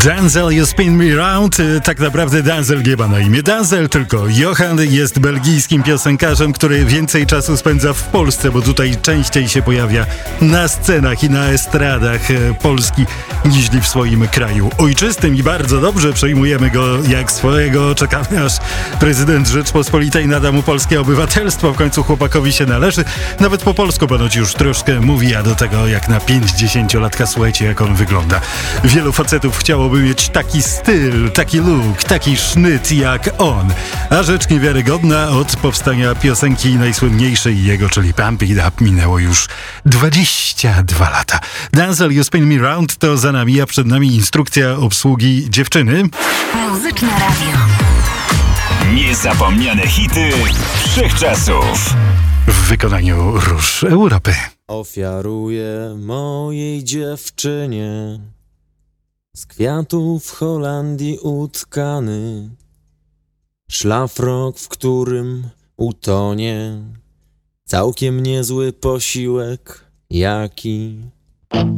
Denzel, You Spin Me Round. Tak naprawdę Denzel nie ma na imię Denzel, tylko Johan jest belgijskim piosenkarzem, który więcej czasu spędza w Polsce, bo tutaj częściej się pojawia na scenach i na estradach Polski niż w swoim kraju ojczystym i bardzo dobrze przyjmujemy go jak swojego. Czekamy, aż prezydent Rzeczpospolitej nada mu polskie obywatelstwo. W końcu chłopakowi się należy. Nawet po polsku ponoć już troszkę mówi, a do tego jak na 50-latka. Słuchajcie, jak on wygląda. Wielu facetów chciałoby mieć taki styl, taki look, taki sznyt jak on. A rzecz niewiarygodna, od powstania piosenki najsłynniejszej jego, czyli Pump It Up, minęło już 22 lata. Denzel, You Spin Me Round to za nami, a przed nami instrukcja obsługi dziewczyny. Muzyczne Radio. Niezapomniane hity wszechczasów. W wykonaniu Róż Europy. Ofiaruję mojej dziewczynie z kwiatów Holandii utkany szlafrok, w którym utonie całkiem niezły posiłek, jaki